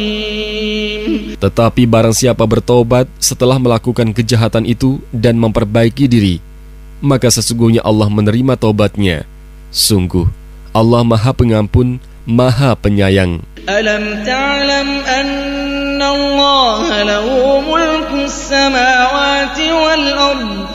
Tetapi barang siapa bertobat setelah melakukan kejahatan itu dan memperbaiki diri, maka sesungguhnya Allah menerima taubatnya. Sungguh, Allah Maha Pengampun, Maha Penyayang. Alam ta'lam anna Allah lahu mulku as-samawati wal ard